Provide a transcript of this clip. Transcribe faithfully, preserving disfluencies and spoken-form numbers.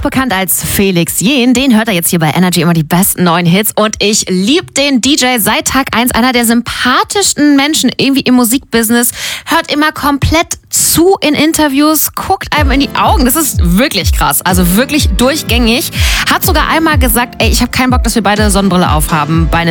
bekannt als Felix Jähn, den hört er jetzt hier bei Energy immer die besten neuen Hits. Und ich liebe den D J seit Tag eins, einer der sympathischsten Menschen irgendwie im Musikbusiness. Hört immer komplett zu in Interviews, guckt einem in die Augen. Das ist wirklich krass, also wirklich durchgängig. Hat sogar einmal gesagt, ey, ich habe keinen Bock, dass wir beide Sonnenbrille aufhaben bei einem